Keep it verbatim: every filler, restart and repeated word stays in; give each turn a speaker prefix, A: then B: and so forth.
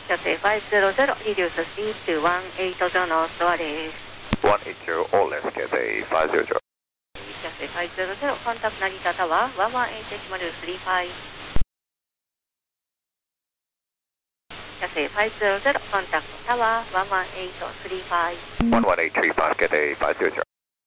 A: キャセイファイブゼロゼロ、リデューススピードワンエイト上のドアです。
B: ワンエイトオーレス、キャセイファイブゼロゼロ。
A: キャセイファイブゼロゼロ、コンタクト成田タワー、ワンワンエイトエイトゼロスリーファイブ。キャセイファイブゼロゼロ、コンタクトタワー、ワンワンエイトスリーファイブ。
B: ワンワンエイトスリーファイブ、キャセイファイブゼロゼロ。